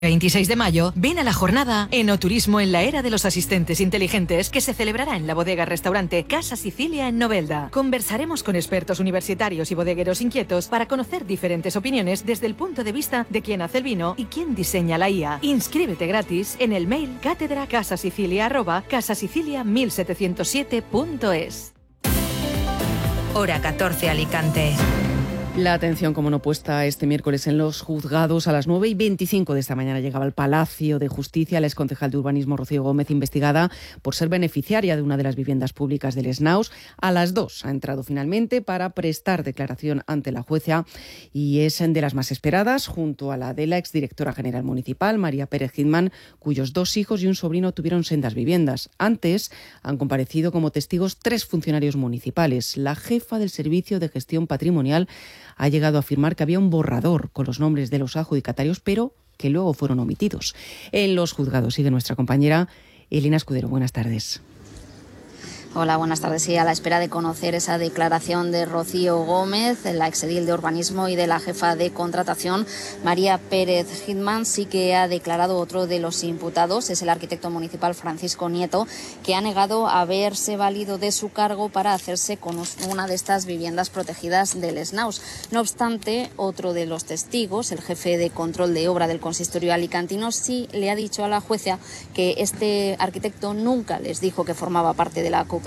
26 de mayo, ven a la jornada Enoturismo en la era de los asistentes inteligentes que se celebrará en la bodega-restaurante Casa Sicilia en Novelda. Conversaremos con expertos universitarios y bodegueros inquietos para conocer diferentes opiniones desde el punto de vista de quién hace el vino y quién diseña la IA. Inscríbete gratis en el mail cátedra@casasicilia1707.es. Hora 14, Alicante. La atención, como no, puesta este miércoles en los juzgados. A las 9:25 de esta mañana llegaba al Palacio de Justicia la exconcejal de Urbanismo Rocío Gómez, investigada por ser beneficiaria de una de las viviendas públicas del Snaus. A las 2 ha entrado finalmente para prestar declaración ante la jueza y es de las más esperadas, junto a la de la exdirectora general municipal, María Pérez Hitman, cuyos 2 hijos y un sobrino tuvieron sendas viviendas. Antes han comparecido como testigos 3 funcionarios municipales. La jefa del Servicio de Gestión Patrimonial ha llegado a afirmar que había un borrador con los nombres de los adjudicatarios, pero que luego fueron omitidos. En los juzgados sigue nuestra compañera Elena Escudero. Buenas tardes. Hola, buenas tardes. Sí, a la espera de conocer esa declaración de Rocío Gómez, la exedil de Urbanismo, y de la jefa de contratación, María Pérez Hitman, sí que ha declarado otro de los imputados, es el arquitecto municipal Francisco Nieto, que ha negado haberse valido de su cargo para hacerse con una de estas viviendas protegidas del Snaus. No obstante, otro de los testigos, el jefe de control de obra del consistorio alicantino, sí le ha dicho a la jueza que este arquitecto nunca les dijo que formaba parte de la cooperativa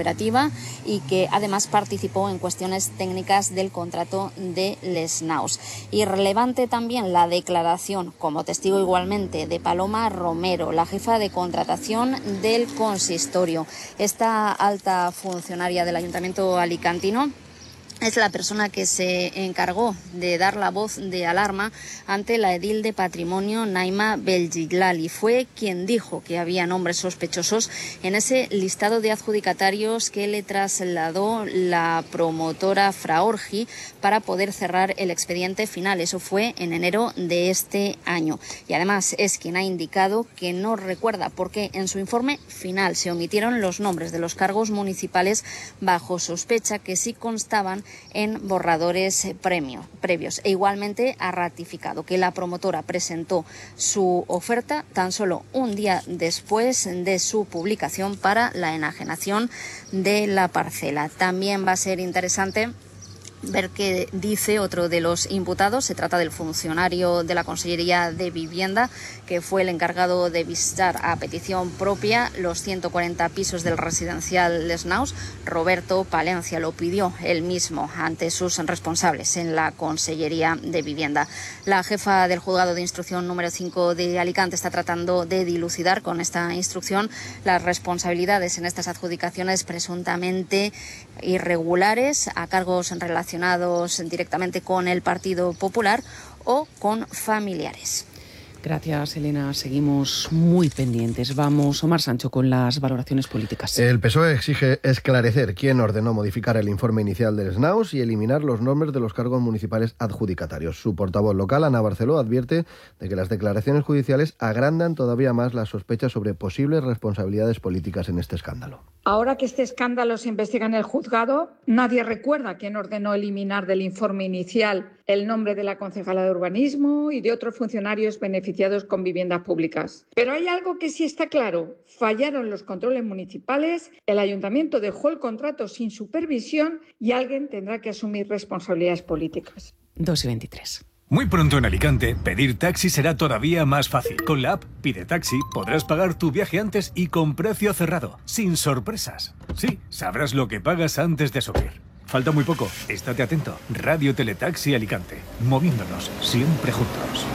y que además participó en cuestiones técnicas del contrato de Snaus. Y relevante también la declaración como testigo igualmente de Paloma Romero, la jefa de contratación del consistorio. Esta alta funcionaria del Ayuntamiento alicantino es la persona que se encargó de dar la voz de alarma ante la edil de Patrimonio, Naima Belgilali. Fue quien dijo que había nombres sospechosos en ese listado de adjudicatarios que le trasladó la promotora Fraorgi para poder cerrar el expediente final. Eso fue en enero de este año. Y además es quien ha indicado que no recuerda por qué en su informe final se omitieron los nombres de los cargos municipales bajo sospecha que sí constaban en borradores previos. E igualmente ha ratificado que la promotora presentó su oferta tan solo un día después de su publicación para la enajenación de la parcela. También va a ser interesante ver qué dice otro de los imputados. Se trata del funcionario de la Consellería de Vivienda, que fue el encargado de visitar a petición propia los 140 pisos del residencial Snaus. Roberto Palencia lo pidió él mismo ante sus responsables en la Consellería de Vivienda. La jefa del juzgado de instrucción número 5 de Alicante está tratando de dilucidar con esta instrucción las responsabilidades en estas adjudicaciones presuntamente irregulares a cargos relacionados directamente con el Partido Popular o con familiares. Gracias, Elena. Seguimos muy pendientes. Vamos, Omar Sancho, con las valoraciones políticas. El PSOE exige esclarecer quién ordenó modificar el informe inicial del SNAUS y eliminar los nombres de los cargos municipales adjudicatarios. Su portavoz local, Ana Barceló, advierte de que las declaraciones judiciales agrandan todavía más las sospechas sobre posibles responsabilidades políticas en este escándalo. Ahora que este escándalo se investiga en el juzgado, nadie recuerda quién ordenó eliminar del informe inicial el nombre de la concejala de Urbanismo y de otros funcionarios beneficiados con viviendas públicas. Pero hay algo que sí está claro: fallaron los controles municipales, el ayuntamiento dejó el contrato sin supervisión y alguien tendrá que asumir responsabilidades políticas. 2:23. Muy pronto en Alicante, pedir taxi será todavía más fácil. Con la app Pide Taxi podrás pagar tu viaje antes y con precio cerrado, sin sorpresas. Sí, sabrás lo que pagas antes de subir. Falta muy poco, estate atento. Radio Teletaxi Alicante, moviéndonos siempre juntos.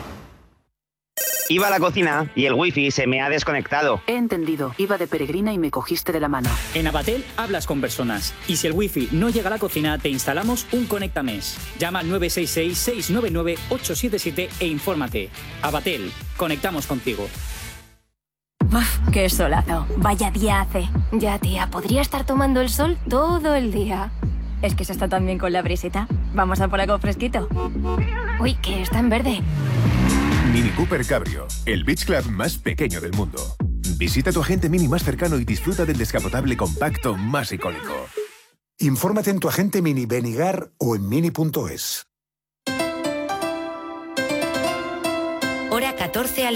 Iba a la cocina y el wifi se me ha desconectado. He entendido. Iba de peregrina y me cogiste de la mano. En Avatel hablas con personas. Y si el wifi no llega a la cocina, te instalamos un Conectames. Llama al 966-699-877 e infórmate. Avatel, conectamos contigo. Uf, qué solazo. Vaya día hace. Ya, tía, podría estar tomando el sol todo el día. Es que se está tan bien con la brisita. Vamos a por algo fresquito. Uy, que está en verde. Mini Cooper Cabrio, el beach club más pequeño del mundo. Visita tu agente Mini más cercano y disfruta del descapotable compacto más icónico. Infórmate en tu agente Mini Benigar o en mini.es. Hora 14. 14